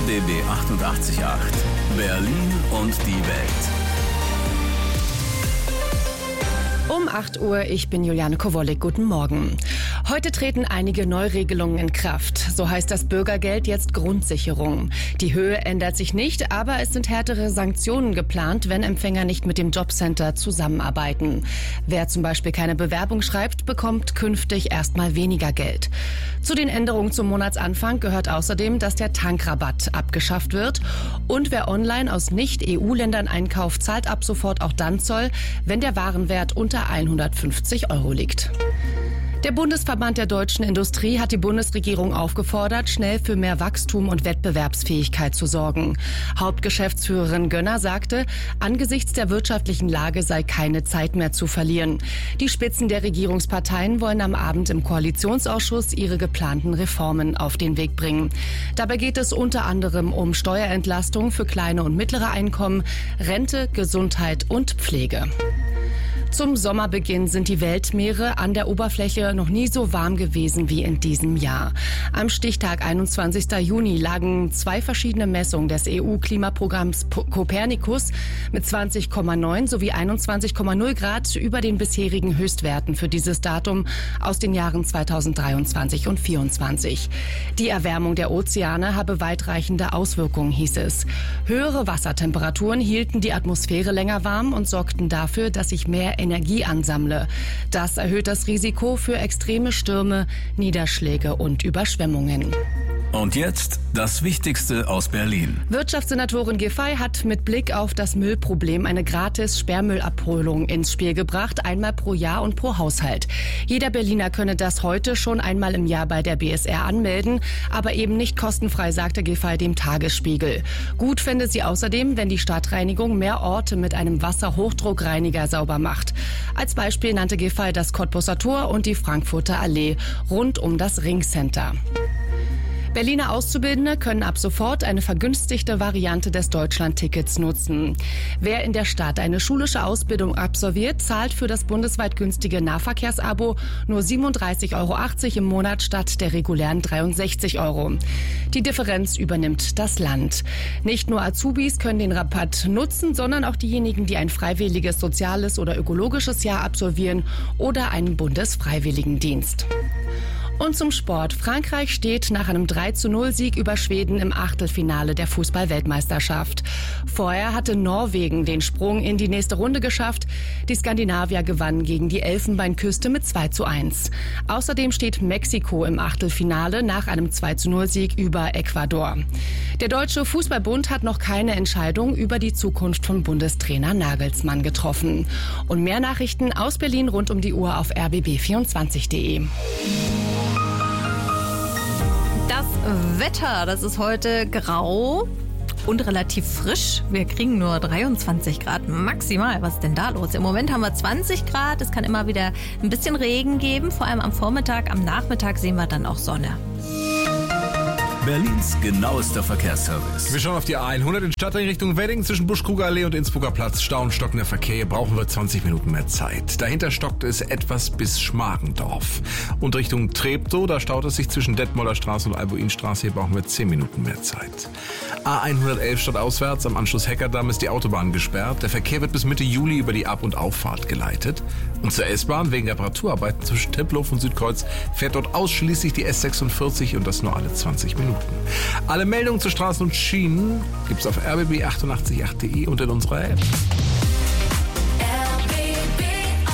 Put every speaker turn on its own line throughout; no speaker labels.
RBB 88.8 Berlin und die Welt.
Um 8 Uhr, ich bin Juliane Kowollik. Guten Morgen. Heute treten einige Neuregelungen in Kraft. So heißt das Bürgergeld jetzt Grundsicherung. Die Höhe ändert sich nicht, aber es sind härtere Sanktionen geplant, wenn Empfänger nicht mit dem Jobcenter zusammenarbeiten. Wer zum Beispiel keine Bewerbung schreibt, bekommt künftig erstmal weniger Geld. Zu den Änderungen zum Monatsanfang gehört außerdem, dass der Tankrabatt abgeschafft wird. Und wer online aus Nicht-EU-Ländern einkauft, zahlt ab sofort auch dann Zoll, wenn der Warenwert unter 150 € liegt. Der Bundesverband der deutschen Industrie hat die Bundesregierung aufgefordert, schnell für mehr Wachstum und Wettbewerbsfähigkeit zu sorgen. Hauptgeschäftsführerin Gönner sagte, angesichts der wirtschaftlichen Lage sei keine Zeit mehr zu verlieren. Die Spitzen der Regierungsparteien wollen am Abend im Koalitionsausschuss ihre geplanten Reformen auf den Weg bringen. Dabei geht es unter anderem um Steuerentlastung für kleine und mittlere Einkommen, Rente, Gesundheit und Pflege. Zum Sommerbeginn sind die Weltmeere an der Oberfläche noch nie so warm gewesen wie in diesem Jahr. Am Stichtag 21. Juni lagen 2 verschiedene Messungen des EU-Klimaprogramms Copernicus mit 20,9 sowie 21,0 Grad über den bisherigen Höchstwerten für dieses Datum aus den Jahren 2023 und 2024. Die Erwärmung der Ozeane habe weitreichende Auswirkungen, hieß es. Höhere Wassertemperaturen hielten die Atmosphäre länger warm und sorgten dafür, dass sich mehr Energie ansammle. Das erhöht das Risiko für extreme Stürme, Niederschläge und Überschwemmungen.
Und jetzt das Wichtigste aus Berlin.
Wirtschaftssenatorin Giffey hat mit Blick auf das Müllproblem eine gratis Sperrmüllabholung ins Spiel gebracht, einmal pro Jahr und pro Haushalt. Jeder Berliner könne das heute schon einmal im Jahr bei der BSR anmelden, aber eben nicht kostenfrei, sagte Giffey dem Tagesspiegel. Gut fände sie außerdem, wenn die Stadtreinigung mehr Orte mit einem Wasserhochdruckreiniger sauber macht. Als Beispiel nannte Giffey das Cottbuser Tor und die Frankfurter Allee rund um das Ringcenter. Berliner Auszubildende können ab sofort eine vergünstigte Variante des Deutschland-Tickets nutzen. Wer in der Stadt eine schulische Ausbildung absolviert, zahlt für das bundesweit günstige Nahverkehrsabo nur 37,80 € im Monat statt der regulären 63 €. Die Differenz übernimmt das Land. Nicht nur Azubis können den Rabatt nutzen, sondern auch diejenigen, die ein freiwilliges soziales oder ökologisches Jahr absolvieren oder einen Bundesfreiwilligendienst. Und zum Sport. Frankreich steht nach einem 3:0-Sieg über Schweden im Achtelfinale der Fußball-Weltmeisterschaft. Vorher hatte Norwegen den Sprung in die nächste Runde geschafft. Die Skandinavier gewannen gegen die Elfenbeinküste mit 2:1. Außerdem steht Mexiko im Achtelfinale nach einem 2:0-Sieg über Ecuador. Der Deutsche Fußballbund hat noch keine Entscheidung über die Zukunft von Bundestrainer Nagelsmann getroffen. Und mehr Nachrichten aus Berlin rund um die Uhr auf rbb24.de.
Das Wetter, das ist heute grau und relativ frisch. Wir kriegen nur 23 Grad maximal. Was ist denn da los? Im Moment haben wir 20 Grad. Es kann immer wieder ein bisschen Regen geben. Vor allem am Vormittag, am Nachmittag sehen wir dann auch Sonne.
Berlins genauester Verkehrsservice.
Wir schauen auf die A100 in Stadtring Richtung Wedding. Zwischen Busch-Kruger Allee und Innsbrucker Platz Stau und stockender Verkehr. Hier brauchen wir 20 Minuten mehr Zeit. Dahinter stockt es etwas bis Schmargendorf. Und Richtung Treptow, da staut es sich zwischen Detmolder Straße und Albuinstraße. Hier brauchen wir 10 Minuten mehr Zeit. A111 stadtauswärts am Anschluss Heckerdamm ist die Autobahn gesperrt. Der Verkehr wird bis Mitte Juli über die Ab- und Auffahrt geleitet. Und zur S-Bahn wegen Reparaturarbeiten zwischen Tempelhof und Südkreuz fährt dort ausschließlich die S46 und das nur alle 20 Minuten. Alle Meldungen zu Straßen und Schienen gibt's auf rbb888.de und in unserer App.
RBB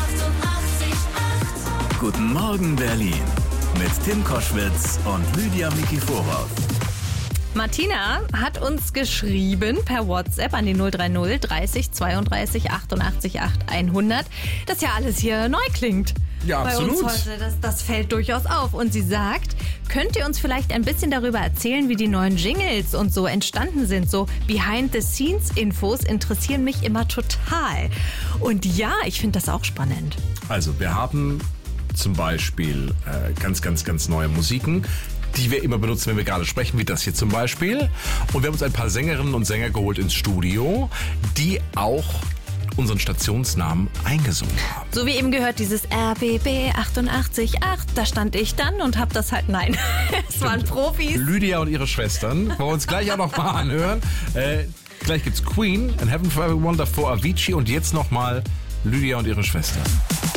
88.8 Guten Morgen Berlin mit Tim Koschwitz und Lydia Mikiforov.
Martina hat uns geschrieben per WhatsApp an die 030 30 32 88 8 100, dass ja alles hier neu klingt.
Ja,
bei
absolut.
uns heute, das fällt durchaus auf. Und sie sagt, könnt ihr uns vielleicht ein bisschen darüber erzählen, wie die neuen Jingles und so entstanden sind? So Behind-the-Scenes-Infos interessieren mich immer total. Und ja, ich finde das auch spannend.
Also wir haben zum Beispiel ganz neue Musiken, die wir immer benutzen, wenn wir gerade sprechen, wie das hier zum Beispiel. Und wir haben uns ein paar Sängerinnen und Sänger geholt ins Studio, die auch unseren Stationsnamen eingesungen haben.
So wie eben gehört, dieses RBB 88.8, da stand ich dann und hab das halt, nein, es waren Profis.
Lydia und ihre Schwestern, wollen wir uns gleich auch noch mal anhören. Gleich gibt's Queen, and Heaven for Everyone, davor Avicii und jetzt nochmal Lydia und ihre Schwestern.